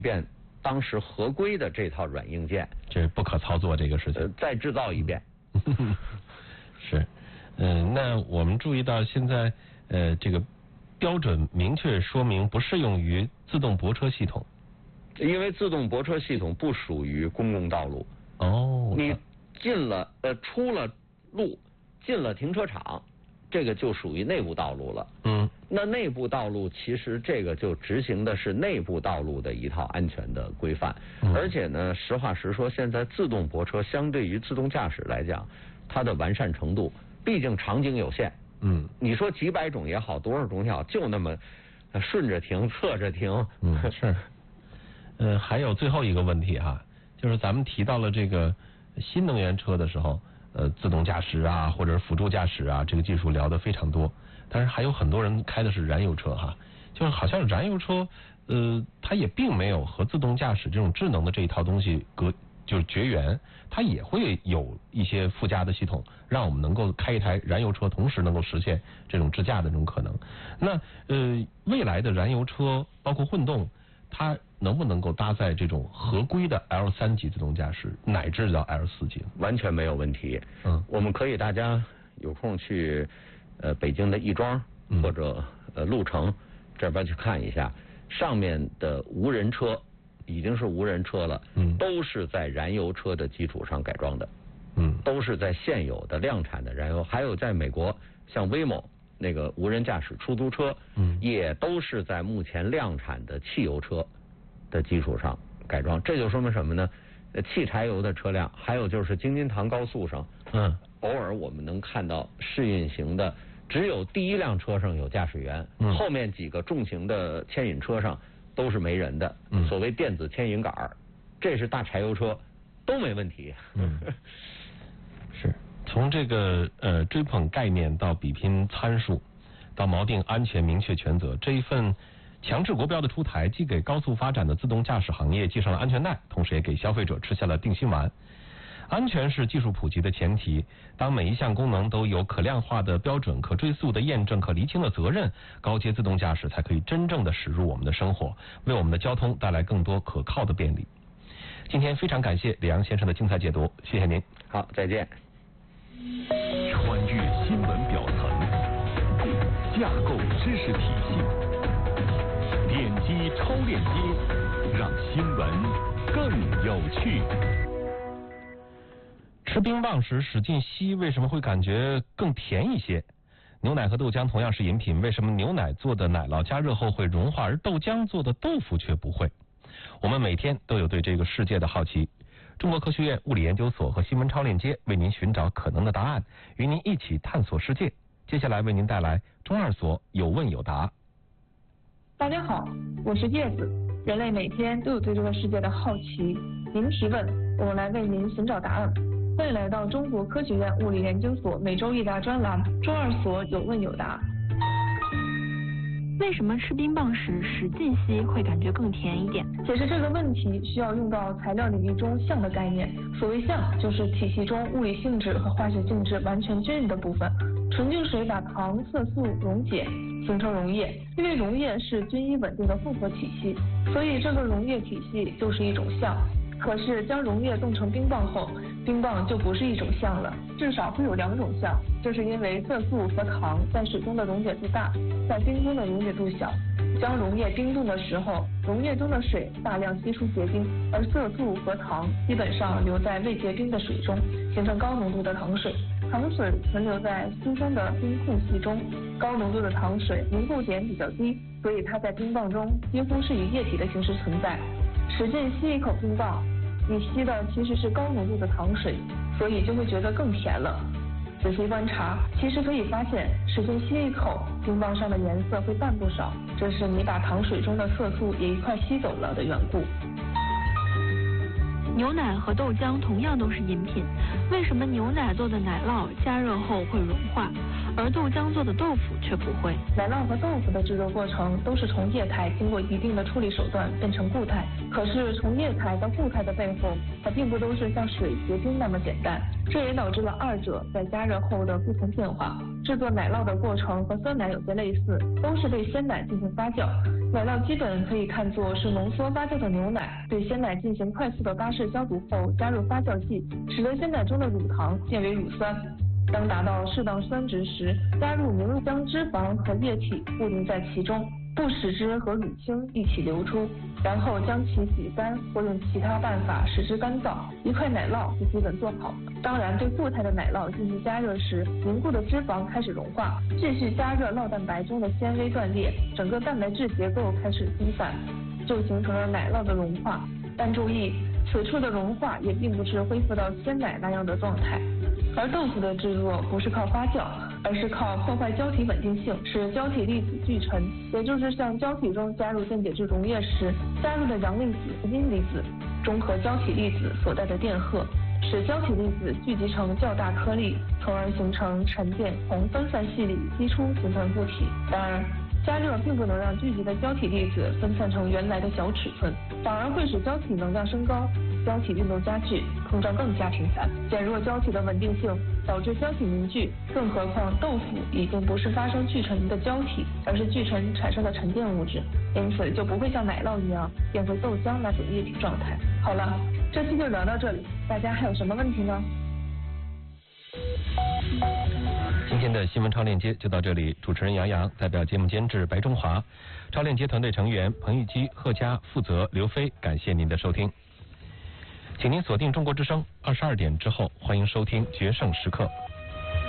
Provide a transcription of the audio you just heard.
遍当时合规的这套软硬件， 这不可操作这个事情， 再制造一遍。 是，那我们注意到现在这个标准明确说明不适用于自动泊车系统， 因为自动泊车系统不属于公共道路。 哦， 你进了出了路，进了停车场，这个就属于内部道路了。那内部道路其实这个就执行的是内部道路的一套安全的规范。而且呢，实话实说，现在自动泊车相对于自动驾驶来讲，它的完善程度，毕竟场景有限。你说几百种也好，多少种也好，就那么顺着停，侧着停。 是。还有最后一个问题哈，就是咱们提到了这个新能源车的时候，自动驾驶啊，或者是辅助驾驶啊，这个技术聊得非常多。但是还有很多人开的是燃油车哈，就是好像燃油车，它也并没有和自动驾驶这种智能的这一套东西就是绝缘，它也会有一些附加的系统，让我们能够开一台燃油车，同时能够实现这种自驾的这种可能。那未来的燃油车包括混动，它能不能够搭载这种合规的 L3级自动驾驶，乃至到 L4级？ 完全没有问题。我们可以大家有空去北京的亦庄或者鹿城这边去看一下，上面的无人车已经是无人车了，都是在燃油车的基础上改装的，都是在现有的量产的燃油，还有在美国像Waymo那个无人驾驶出租车，也都是在目前量产的汽油车的基础上改装。这就说明什么呢？汽柴油的车辆，还有就是京津塘高速上，偶尔我们能看到试运行的，只有第一辆车上有驾驶员，后面几个重型的牵引车上都是没人的，所谓电子牵引杆，这是大柴油车，都没问题。 是从这个追捧概念到比拼参数，到锚定安全明确权责，这一份强制国标的出台，既给高速发展的自动驾驶行业系上了安全带，同时也给消费者吃下了定心丸。安全是技术普及的前提，当每一项功能都有可量化的标准、可追溯的验证、可厘清的责任，高阶自动驾驶才可以真正的驶入我们的生活，为我们的交通带来更多可靠的便利。今天非常感谢李阳先生的精彩解读，谢谢您。 好，再见。 穿越新闻表层，架构知识体系，点击超链接，让新闻更有趣。 吃冰棒时使劲吸，为什么会感觉更甜一些？牛奶和豆浆同样是饮品，为什么牛奶做的奶酪加热后会融化，而豆浆做的豆腐却不会？我们每天都有对这个世界的好奇。中国科学院物理研究所和新闻超链接为您寻找可能的答案，与您一起探索世界。接下来为您带来中二所有问有答。 大家好，我是叶子。人类每天都有对这个世界的好奇，您提问，我们来为您寻找答案。欢迎来到中国科学院物理研究所每周一答专栏中二所有问有答。 为什么吃冰棒时使劲吸会感觉更甜一点？ 解释这个问题需要用到材料领域中相的概念。所谓相，就是体系中物理性质和化学性质完全均匀的部分。纯净水把糖、色素溶解，形成溶液。因为溶液是均一稳定的复合体系，所以这个溶液体系就是一种相。可是将溶液冻成冰棒后，冰棒就不是一种相了，至少会有两种相。这是因为色素和糖在水中的溶解度大，在冰中的溶解度小。将溶液冰冻的时候，溶液中的水大量析出结晶，而色素和糖基本上留在未结冰的水中，形成高浓度的糖水。糖水存留在疏松的冰空隙中，高浓度的糖水凝固点比较低，所以它在冰棒中几乎是以液体的形式存在。使劲吸一口冰棒，你吸的其实是高浓度的糖水，所以就会觉得更甜了。仔细观察，其实可以发现，使劲吸一口，冰棒上的颜色会淡不少，这是你把糖水中的色素也一块吸走了的缘故。 牛奶和豆浆同样都是饮品，为什么牛奶做的奶酪加热后会融化，而豆浆做的豆腐却不会？ 奶酪和豆腐的制作过程都是从液态经过一定的处理手段变成固态， 可是从液态到固态的背后，它并不都是像水结冰那么简单，这也导致了二者在加热后的不同变化。制作奶酪的过程和酸奶有些类似，都是对鲜奶进行发酵。奶酪基本可以看作是浓缩发酵的牛奶，对鲜奶进行快速的巴氏消毒后，加入发酵剂，使得鲜奶中的乳糖变为乳酸。当达到适当酸值时，加入明浆脂肪和液体固定在其中，不使之和乳清一起流出，然后将其洗干或用其他办法使之干燥，一块奶酪就基本做好。当然，对固态的奶酪进行加热时，凝固的脂肪开始融化，继续加热酪蛋白中的纤维断裂，整个蛋白质结构开始分散，就形成了奶酪的融化。但注意，此处的融化也并不是恢复到鲜奶那样的状态。而豆腐的制作不是靠发酵，而是靠破坏胶体稳定性，使胶体粒子聚沉，也就是向胶体中加入电解质溶液时加入的阳离子和阴离子中和胶体粒子所带的电荷，使胶体粒子聚集成较大颗粒，从而形成沉淀从分散细粒析出形成固体。然而，加热并不能让聚集的胶体粒子分散成原来的小尺寸，反而会使胶体能量升高，胶体运动加剧，碰撞更加频繁，减弱胶体的稳定性，导致胶体凝聚。更何况豆腐已经不是发生聚沉的胶体，而是聚沉产生的沉淀物质，因此就不会像奶酪一样变回豆浆那种液体状态。好了，这期就聊到这里，大家还有什么问题呢？ 今天的新闻超链接就到这里，主持人杨洋代表节目监制白中华，超链接团队成员彭玉基、贺佳，负责刘飞，感谢您的收听。请您锁定中国之声，22点之后欢迎收听决胜时刻。